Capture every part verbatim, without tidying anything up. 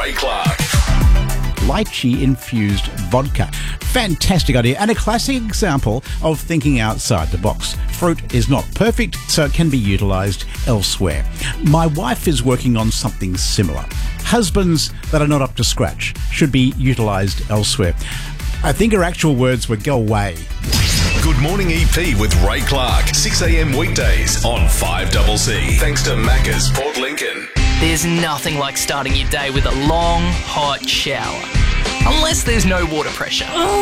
Ray Clark. Lychee-infused vodka. Fantastic idea and a classic example of thinking outside the box. Fruit is not perfect, so it can be utilised elsewhere. My wife is working on something similar. Husbands that are not up to scratch should be utilised elsewhere. I think her actual words were go away. Good Morning E P with Ray Clark. six a.m. weekdays on five C C. Thanks to Macca's Port Lincoln. There's nothing like starting your day with a long, hot shower. Unless there's no water pressure.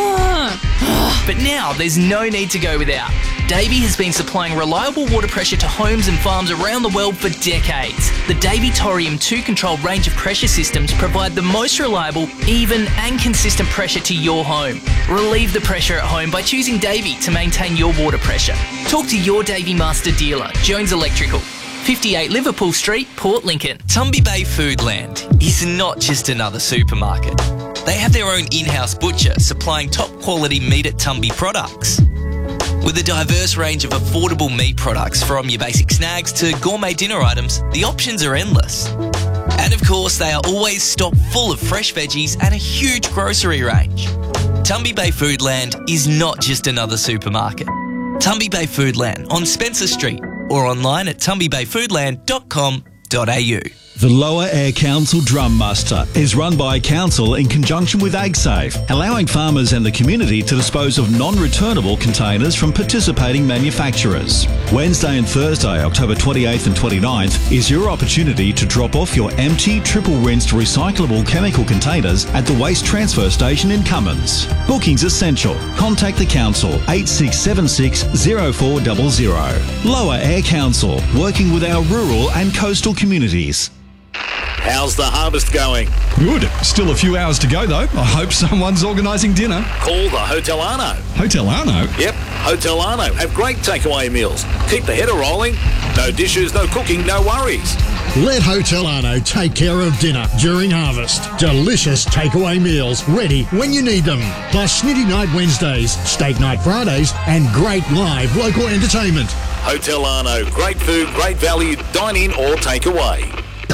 But now there's no need to go without. Davey has been supplying reliable water pressure to homes and farms around the world for decades. The Davey Torium two control range of pressure systems provide the most reliable, even and consistent pressure to your home. Relieve the pressure at home by choosing Davey to maintain your water pressure. Talk to your Davey Master dealer, Jones Electrical. fifty-eight Liverpool Street, Port Lincoln. Tumby Bay Foodland is not just another supermarket. They have their own in-house butcher supplying top quality meat at Tumby products. With a diverse range of affordable meat products from your basic snacks to gourmet dinner items, the options are endless. And of course, they are always stocked full of fresh veggies and a huge grocery range. Tumby Bay Foodland is not just another supermarket. Tumby Bay Foodland on Spencer Street or online at tumby bay foodland dot com dot a u. The Lower Air Council Drum Muster is run by Council in conjunction with AgSafe, allowing farmers and the community to dispose of non-returnable containers from participating manufacturers. Wednesday and Thursday, October twenty-eighth and twenty-ninth, is your opportunity to drop off your empty, triple-rinsed recyclable chemical containers at the Waste Transfer Station in Cummins. Bookings essential. Contact the Council, eight six seven six, zero four zero zero. Lower Air Council, working with our rural and coastal communities. How's the harvest going? Good. Still a few hours to go, though. I hope someone's organising dinner. Call the Hotel Arno. Hotel Arno? Yep, Hotel Arno. Have great takeaway meals. Keep the header rolling. No dishes, no cooking, no worries. Let Hotel Arno take care of dinner during harvest. Delicious takeaway meals ready when you need them. Plus Snitty Night Wednesdays, Steak Night Fridays, and great live local entertainment. Hotel Arno. Great food, great value. Dine in or take away.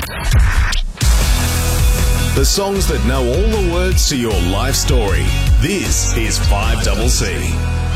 The songs that know all the words to your life story. This is five C C.